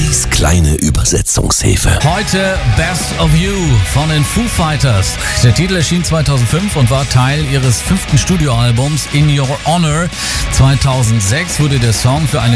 Ollis kleine Übersetzungshilfe. Heute Best of You von den Foo Fighters. Der Titel erschien 2005 und war Teil ihres 5. Studioalbums In Your Honor. 2006 wurde der Song für eine